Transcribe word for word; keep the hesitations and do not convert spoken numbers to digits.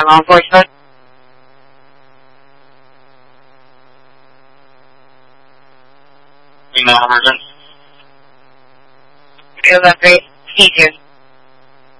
by law enforcement. Email emergency. Feel that great. He too.